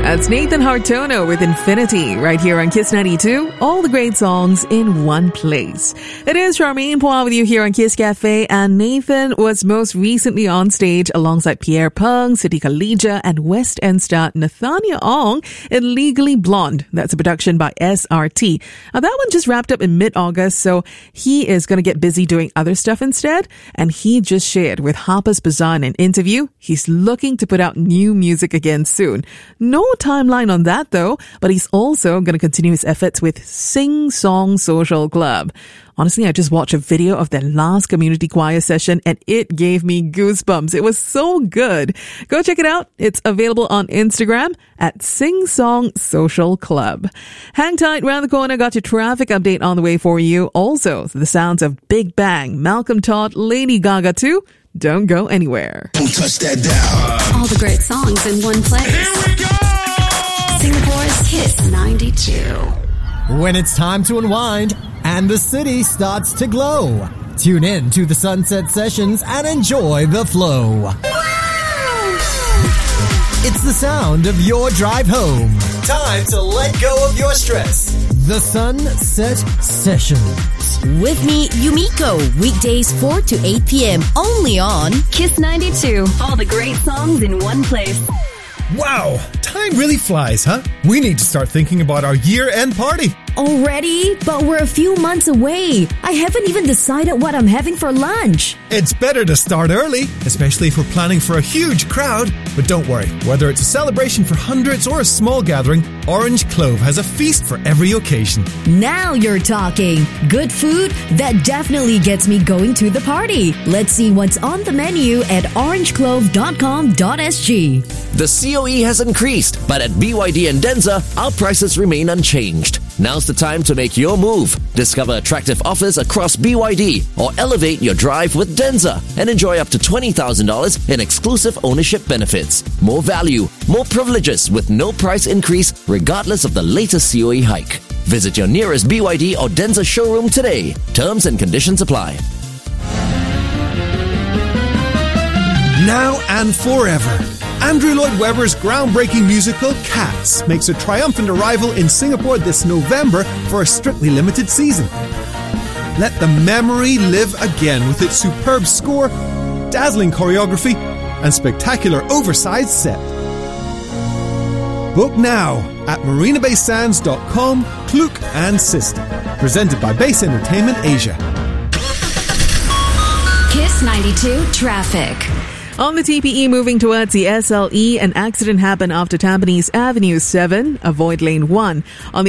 That's Nathan Hartono with Infinity right here on Kiss 92. All the great songs in one place. It is Charmaine Poir with you here on Kiss Cafe, and Nathan was most recently on stage alongside Pierre Peng, Siti Khalijah, and West End star Nathania Ong in Legally Blonde. That's a production by SRT. Now that one just wrapped up in mid-August, so he is going to get busy doing other stuff instead. And he just shared with Harper's Bazaar in an interview he's looking to put out new music again soon. No timeline on that though, but he's also going to continue his efforts with Sing Song Social Club. Honestly, I just watched a video of their last community choir session and it gave me goosebumps. It was so good. Go check it out. It's available on Instagram at Sing Song Social Club. Hang tight, round the corner, got your traffic update on the way for you. Also, the sounds of Big Bang, Malcolm Todd, Lady Gaga too. Don't go anywhere. Don't touch that dial. All the great songs in one place. Here we go! Singapore's Kiss 92. When it's time to unwind and the city starts to glow, tune in to the Sunset Sessions and enjoy the flow. Wow! It's the sound of your drive home. Time to let go of your stress. The Sunset Sessions. With me, Yumiko, weekdays 4 to 8 p.m. only on Kiss 92. All the great songs in one place. Wow, time really flies, huh? We need to start thinking about our year-end party. already, but we're a few months away. I haven't even decided what I'm having for lunch. It's better to start early, especially if we're planning for a huge crowd. But don't worry, whether it's a celebration for hundreds or a small gathering, Orange Clove has a feast for every occasion. Now you're talking. Good food, that definitely gets me going to the party. Let's see what's on the menu at orangeclove.com.sg. The COE has increased, but at BYD and Denza, our prices remain unchanged. Now's the time to make your move. Discover attractive offers across BYD or elevate your drive with Denza and enjoy up to $20,000 in exclusive ownership benefits. More value, more privileges with no price increase regardless of the latest COE hike. Visit your nearest BYD or Denza showroom today. Terms and conditions apply. Now and forever. Andrew Lloyd Webber's groundbreaking musical Cats makes a triumphant arrival in Singapore this November for a strictly limited season. Let the memory live again with its superb score, dazzling choreography, and spectacular oversized set. Book now at marinabaysands.com, Klook and Sister. Presented by Base Entertainment Asia. Kiss 92 Traffic. On the TPE moving towards the SLE, an accident happened after Tampines Avenue 7. Avoid lane 1. On the